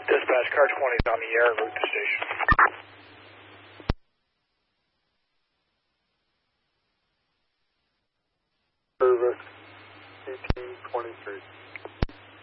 Dispatch, car 20 is on the air, route to station. Service, CT 23.